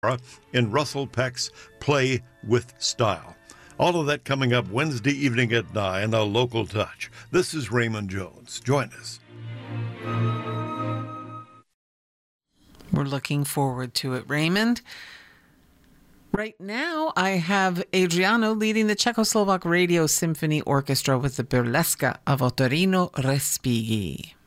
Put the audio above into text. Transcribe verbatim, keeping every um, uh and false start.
in Russell Peck's Play with Style. All of that coming up Wednesday evening at nine, a local touch. This is Raymond Jones. Join us. We're looking forward to it, Raymond. Right now, I have Adriano leading the Czechoslovak Radio Symphony Orchestra with the Burlesca of Ottorino Respighi.